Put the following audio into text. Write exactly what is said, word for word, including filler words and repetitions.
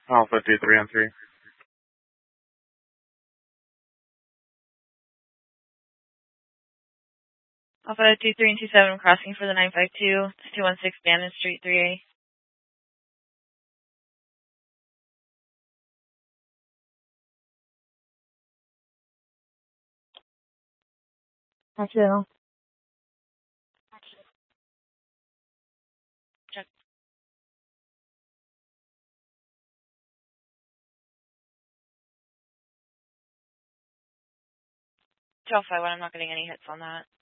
Alpha two three on three. Alpha two three and two seven crossing for the nine five two. It's two one six Bannon Street three A. Accidental. Check. two oh five one, I'm not getting any hits on that.